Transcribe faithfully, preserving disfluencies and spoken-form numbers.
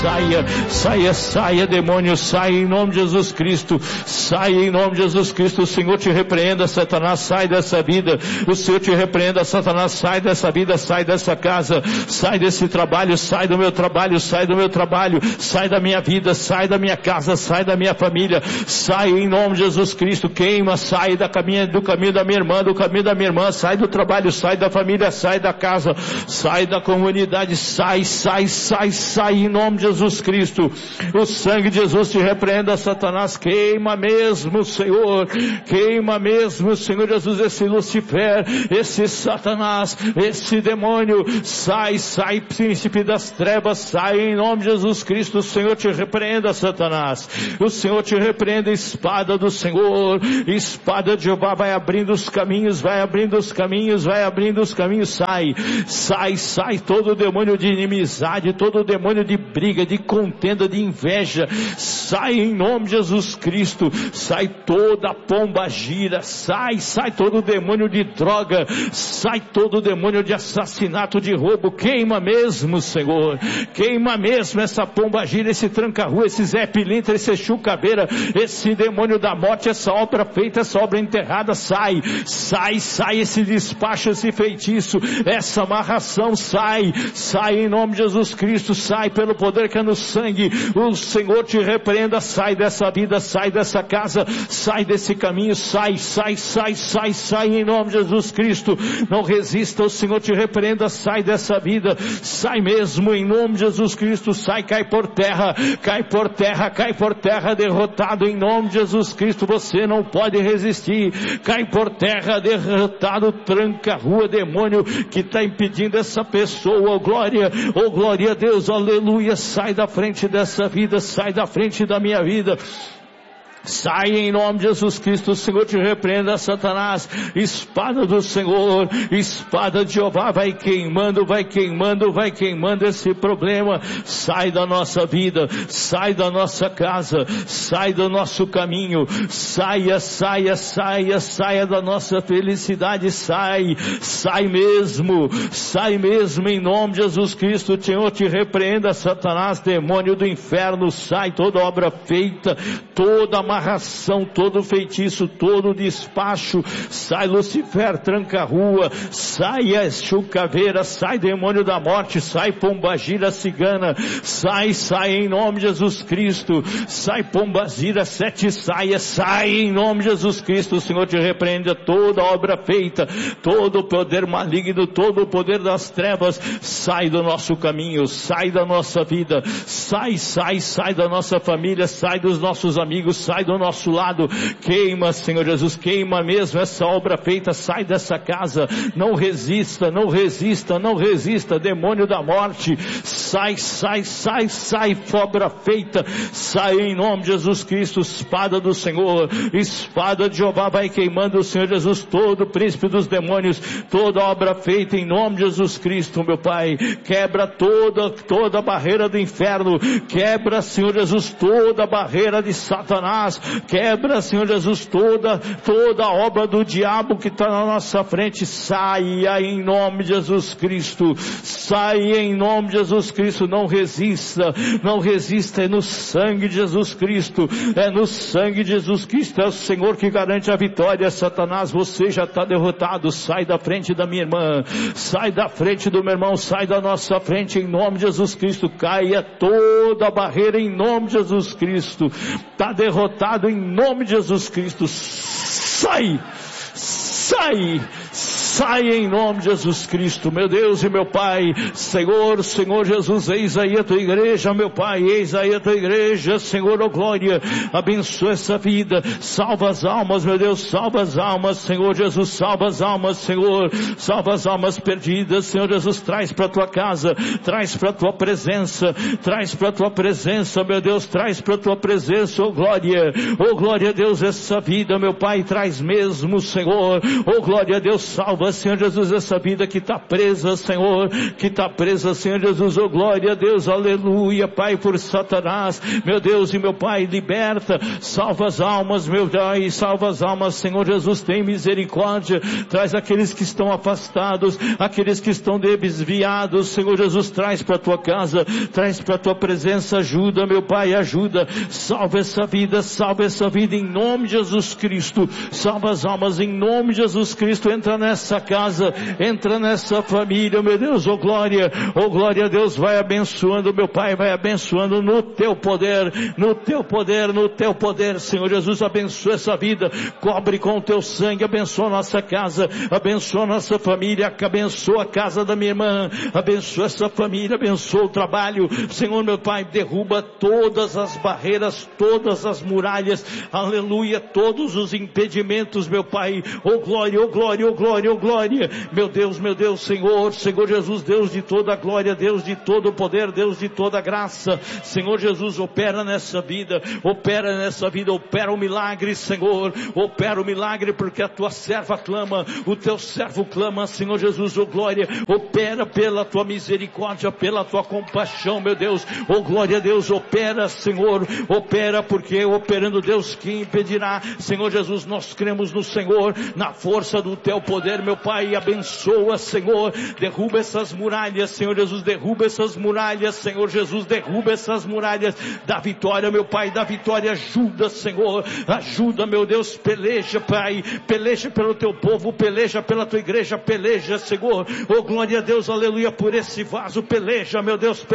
Saia, saia, saia, demônio, saia em nome de Jesus Cristo, saia em nome de Jesus Cristo. O Senhor te repreenda, Satanás, sai dessa vida. O Senhor te repreenda, Satanás, sai dessa vida, sai dessa casa, sai desse trabalho, sai do meu trabalho, sai do meu trabalho, sai da minha vida, sai da minha casa, sai da minha família, sai em nome de Jesus Cristo. Queima, sai da caminho, do caminho da minha irmã, do caminho da minha irmã, sai do trabalho, sai da família, sai da casa, sai da comunidade, sai, sai, sai, sai em nome de Jesus Cristo. O sangue de Jesus te repreenda, Satanás. Queima mesmo, Senhor, queima mesmo, Senhor Jesus, esse Lucifer, esse Satanás, esse demônio, sai, sai, príncipe das trevas, sai em nome de Jesus Cristo. O Senhor te repreenda, Satanás. O Senhor te repreenda, espada do Senhor, espada de Jeová, vai abrindo os caminhos, vai abrindo os caminhos, vai abrindo os caminhos, sai, sai, sai, todo demônio de inimizade, todo demônio de briga, de contenda, de inveja, sai em nome de Jesus Cristo. Sai toda pomba gira, sai, sai todo demônio de droga, sai todo demônio de assassinato, de roubo, queima mesmo, Senhor, queima mesmo essa pomba gira, esse tranca-rua, esse Zé Pilintra, esse Exu Caveira, esse demônio da morte, essa obra feita, essa obra enterrada, sai, sai, sai esse despacho, esse feitiço, essa amarração, sai, sai em nome de Jesus Cristo, sai pelo poder que é no sangue. O Senhor te repreenda, sai dessa vida, sai dessa casa, sai desse caminho, sai, sai, sai, sai, sai em nome de Jesus Cristo. Não resista, o Senhor te repreenda, sai dessa vida, sai mesmo em nome de Jesus Cristo, sai, cai por terra, cai por terra, cai por terra, derrotado em nome de Jesus Cristo. Você não pode resistir, cai por terra, derrotado, tranca rua, demônio que está impedindo essa pessoa. Oh glória, oh glória a Deus, aleluia. Sai da frente dessa vida, sai da frente da minha vida. Sai em nome de Jesus Cristo. O Senhor te repreenda, Satanás. Espada do Senhor, espada de Jeová, vai queimando, vai queimando, vai queimando esse problema. Sai da nossa vida, sai da nossa casa, sai do nosso caminho, saia, saia, saia, saia da nossa felicidade, sai, sai mesmo, sai mesmo em nome de Jesus Cristo. O Senhor te repreenda, Satanás, demônio do inferno, sai toda obra feita, toda amarração, todo feitiço, todo despacho, sai Lucifer, tranca a rua, sai Exu Caveira, sai demônio da morte, sai pombagira cigana, sai, sai em nome de Jesus Cristo, sai pombagira sete saias, sai em nome de Jesus Cristo. O Senhor te repreenda toda obra feita, todo o poder maligno, todo o poder das trevas, sai do nosso caminho, sai da nossa vida, sai, sai, sai da nossa família, sai dos nossos amigos, sai do nosso lado, queima, Senhor Jesus, queima mesmo essa obra feita, sai dessa casa, não resista, não resista, não resista, demônio da morte, sai, sai, sai, sai, obra feita, sai em nome de Jesus Cristo. Espada do Senhor, espada de Jeová, vai queimando, Senhor Jesus, todo príncipe dos demônios, toda obra feita em nome de Jesus Cristo, meu Pai, quebra toda, toda a barreira do inferno, quebra, Senhor Jesus, toda a barreira de Satanás, quebra, Senhor Jesus, toda, toda a obra do diabo que está na nossa frente, saia em nome de Jesus Cristo, saia em nome de Jesus Cristo, não resista, não resista, é no sangue de Jesus Cristo, é no sangue de Jesus Cristo, é o Senhor que garante a vitória. Satanás, você já está derrotado, sai da frente da minha irmã, sai da frente do meu irmão, sai da nossa frente em nome de Jesus Cristo, caia toda a barreira em nome de Jesus Cristo, está derrotado em nome de Jesus Cristo, sai, sai, sai em nome de Jesus Cristo, meu Deus e meu Pai, Senhor, Senhor Jesus, eis aí a tua igreja, meu Pai, eis aí a tua igreja, Senhor, oh glória, abençoa essa vida, salva as almas, meu Deus, salva as almas, Senhor Jesus, salva as almas, Senhor, salva as almas perdidas, Senhor Jesus, traz para a tua casa, traz para a tua presença, traz para a tua presença, meu Deus, traz para a tua presença, oh glória, oh glória a Deus, essa vida, meu Pai, traz mesmo, Senhor, oh glória a Deus, salva salva, Senhor Jesus, essa vida que está presa, Senhor, que está presa, Senhor Jesus, oh glória a Deus, aleluia, Pai, por Satanás, meu Deus e meu Pai, liberta, salva as almas, meu Pai, salva as almas, Senhor Jesus, tem misericórdia, traz aqueles que estão afastados, aqueles que estão desviados, Senhor Jesus, traz para a tua casa, traz para a tua presença, ajuda, meu Pai, ajuda, salva essa vida, salva essa vida em nome de Jesus Cristo, salva as almas em nome de Jesus Cristo, entra nessa casa, entra nessa família, meu Deus, oh glória, oh glória a Deus, vai abençoando, meu Pai, vai abençoando no teu poder, no teu poder, no teu poder, Senhor Jesus, abençoa essa vida, cobre com o teu sangue, abençoa a nossa casa, abençoa a nossa família, abençoa a casa da minha irmã, abençoa essa família, abençoa o trabalho, Senhor meu Pai, derruba todas as barreiras, todas as muralhas, aleluia, todos os impedimentos, meu Pai, oh glória, oh glória, oh glória, oh glória, meu Deus, meu Deus, Senhor, Senhor Jesus, Deus de toda a glória, Deus de todo o poder, Deus de toda a graça, Senhor Jesus, opera nessa vida, opera nessa vida, opera o milagre, Senhor, opera o milagre, porque a tua serva clama, o teu servo clama, Senhor Jesus, oh glória, opera pela tua misericórdia, pela tua compaixão, meu Deus, oh glória a Deus, opera, Senhor, opera, porque operando Deus, que impedirá, Senhor Jesus, nós cremos no Senhor, na força do teu poder, meu Pai, abençoa, Senhor, derruba essas muralhas, Senhor Jesus, derruba essas muralhas, Senhor Jesus, derruba essas muralhas, dá vitória, meu Pai, dá vitória, ajuda, Senhor, ajuda, meu Deus, peleja, Pai, peleja pelo teu povo, peleja pela tua igreja, peleja, Senhor, oh glória a Deus, aleluia, por esse vaso, peleja, meu Deus,